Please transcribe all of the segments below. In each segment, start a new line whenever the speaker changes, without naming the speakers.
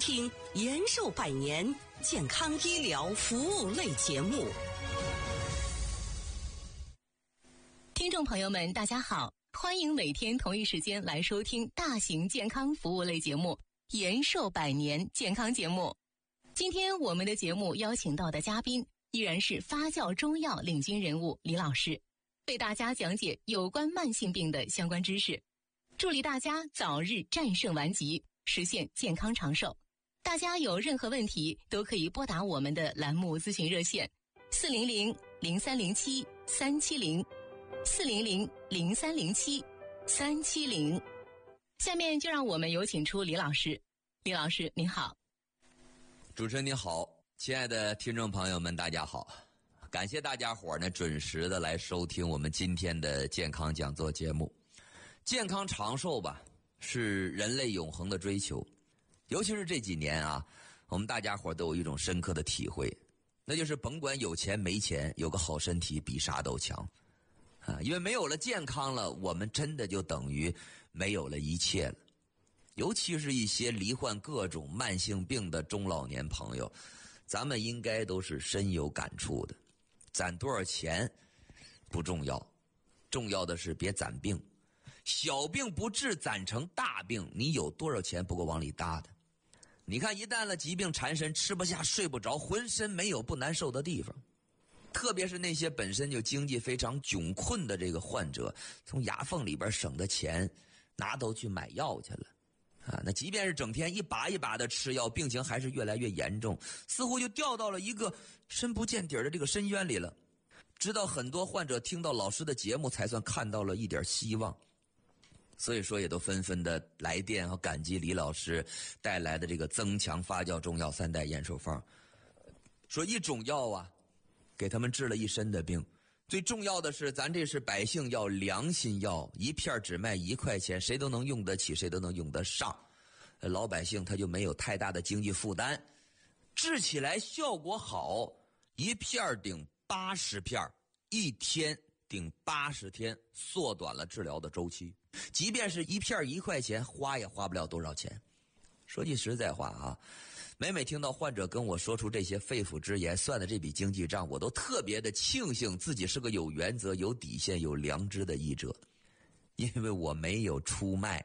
听延寿百年健康医疗服务类节目。
听众朋友们，大家好，欢迎每天同一时间来收听大型健康服务类节目延寿百年健康节目。今天我们的节目邀请到的嘉宾依然是发酵中药领军人物李老师，为大家讲解有关慢性病的相关知识，助力大家早日战胜顽疾，实现健康长寿。大家有任何问题都可以拨打我们的栏目咨询热线400-0307-370 400-0307-370。下面就让我们有请出李老师。李老师您好。
主持人您好，亲爱的听众朋友们大家好，感谢大家伙呢准时的来收听我们今天的健康讲座节目。健康长寿吧，是人类永恒的追求，尤其是这几年啊，我们大家伙都有一种深刻的体会，那就是甭管有钱没钱，有个好身体比啥都强啊！因为没有了健康了，我们真的就等于没有了一切了。尤其是一些罹患各种慢性病的中老年朋友，咱们应该都是深有感触的。攒多少钱不重要，重要的是别攒病。小病不治，攒成大病，你有多少钱不够往里搭的？你看一旦了疾病缠身，吃不下睡不着，浑身没有不难受的地方。特别是那些本身就经济非常窘困的这个患者，从牙缝里边省的钱拿都去买药去了啊！那即便是整天一把一把的吃药，病情还是越来越严重，似乎就掉到了一个深不见底的这个深渊里了。直到很多患者听到老师的节目，才算看到了一点希望。所以说也都纷纷的来电和感激李老师带来的这个增强发酵中药3代延寿方，说一种药啊给他们治了一身的病。最重要的是咱这是百姓药，良心药，一片只卖1块钱，谁都能用得起，谁都能用得上，老百姓他就没有太大的经济负担，治起来效果好，一片顶80片，一天顶80天，缩短了治疗的周期。即便是一片1块钱，花也花不了多少钱。说句实在话啊，每听到患者跟我说出这些肺腑之言，算的这笔经济账，我都特别的庆幸自己是个有原则、有底线、有良知的医者，因为我没有出卖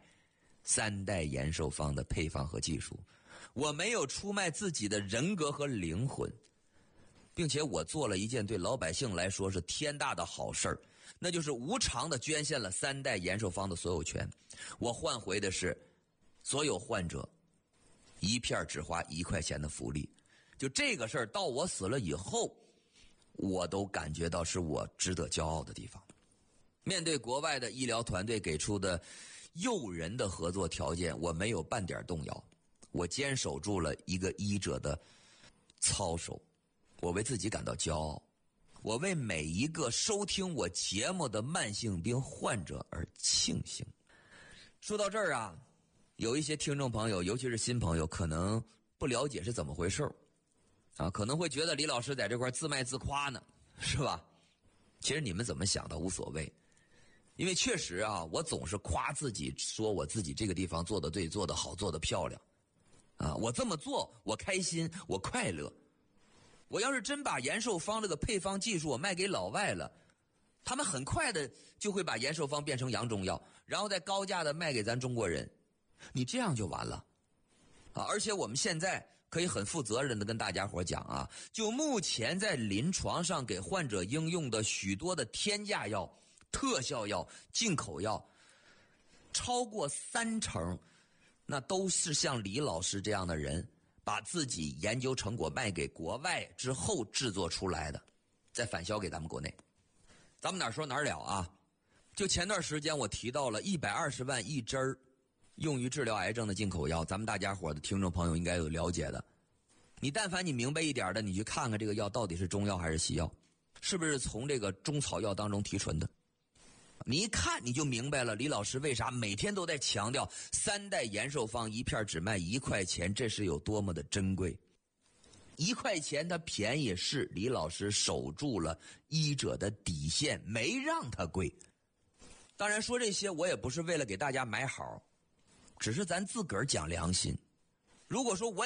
3代延寿方的配方和技术，我没有出卖自己的人格和灵魂，并且我做了一件对老百姓来说是天大的好事儿，那就是无偿的捐献了3代延寿方的所有权。我换回的是所有患者一片只花1块钱的福利。就这个事儿到我死了以后，我都感觉到是我值得骄傲的地方。面对国外的医疗团队给出的诱人的合作条件，我没有半点动摇，我坚守住了一个医者的操守。我为自己感到骄傲，我为每一个收听我节目的慢性病患者而庆幸。说到这儿啊，有一些听众朋友，尤其是新朋友，可能不了解是怎么回事啊，可能会觉得李老师在这块自卖自夸呢，是吧？其实你们怎么想的无所谓，因为确实啊，我总是夸自己，说我自己这个地方做得对，做得好，做得漂亮啊，我这么做我开心，我快乐。我要是真把延寿方这个配方技术我卖给老外了，他们很快的就会把延寿方变成洋中药，然后再高价的卖给咱中国人，你这样就完了啊！而且我们现在可以很负责任的跟大家伙讲啊，就目前在临床上给患者应用的许多的天价药、特效药、进口药，超过30%那都是像李老师这样的人把自己研究成果卖给国外之后制作出来的，再返销给咱们国内。咱们哪说哪了啊，就前段时间我提到了120万一针用于治疗癌症的进口药，咱们大家伙的听众朋友应该有了解的。你但凡你明白一点的，你去看看这个药到底是中药还是西药，是不是从这个中草药当中提纯的。你一看你就明白了，李老师为啥每天都在强调3代延寿方一片只卖1块钱，这是有多么的珍贵。1块钱它便宜，是李老师守住了医者的底线，没让它贵。当然说这些我也不是为了给大家买好，只是咱自个儿讲良心。如果说我